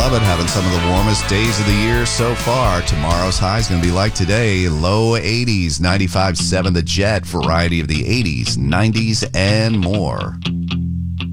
love it. Having some of the warmest days of the year so far. Tomorrow's high is going to be like today. Low 80s, 95.7 The Jet. Variety of the 80s, 90s, and more.